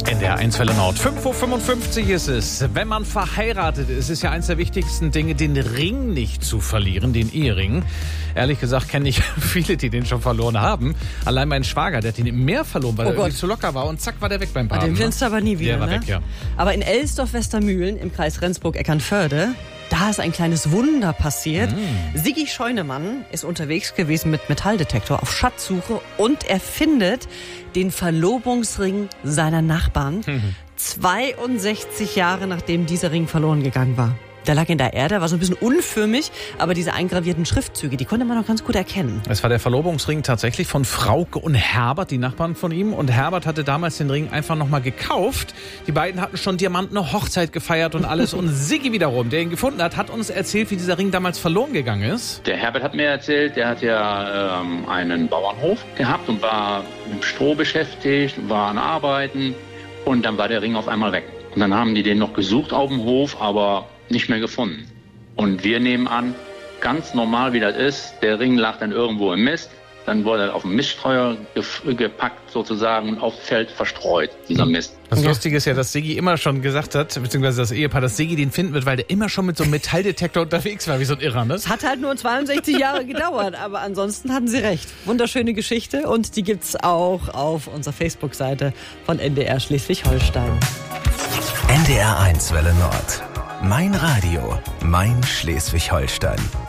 NDR 1 Welle Nord. 5:55 Uhr ist es. Wenn man verheiratet ist, ist ja eins der wichtigsten Dinge, den Ring nicht zu verlieren, den Ehering. Ehrlich gesagt kenne ich viele, die den schon verloren haben. Allein mein Schwager, der hat den mehr verloren, weil er irgendwie zu locker war und zack war der weg beim Baden. Den findest du aber nie wieder, Der war ne? weg, ja. Aber in Elsdorf-Westermühlen im Kreis Rendsburg-Eckernförde, da ist ein kleines Wunder passiert. Siggi Scheunemann ist unterwegs gewesen mit Metalldetektor auf Schatzsuche und er findet den Verlobungsring seiner Nachbarn. 62 Jahre nachdem dieser Ring verloren gegangen war. Der lag in der Erde, war so ein bisschen unförmig, aber diese eingravierten Schriftzüge, die konnte man noch ganz gut erkennen. Es war der Verlobungsring tatsächlich von Frauke und Herbert, die Nachbarn von ihm. Und Herbert hatte damals den Ring einfach nochmal gekauft. Die beiden hatten schon Diamantene Hochzeit gefeiert und alles. Und Siggi wiederum, der ihn gefunden hat uns erzählt, wie dieser Ring damals verloren gegangen ist. Der Herbert hat mir erzählt, der hat ja einen Bauernhof gehabt und war mit Stroh beschäftigt, war an Arbeiten. Und dann war der Ring auf einmal weg. Und dann haben die den noch gesucht auf dem Hof, aber nicht mehr gefunden. Und wir nehmen an, ganz normal wie das ist, der Ring lag dann irgendwo im Mist, dann wurde er auf den Miststreuer gepackt sozusagen und aufs Feld verstreut, dieser Mist. Das Lustige ist ja, dass Siggi immer schon gesagt hat, beziehungsweise das Ehepaar, dass Siggi den finden wird, weil der immer schon mit so einem Metalldetektor unterwegs war, wie so ein Irrer, ne? Es hat halt nur 62 Jahre gedauert, aber ansonsten hatten sie recht. Wunderschöne Geschichte und die gibt's auch auf unserer Facebook-Seite von NDR Schleswig-Holstein. NDR 1 Welle Nord. Mein Radio, mein Schleswig-Holstein.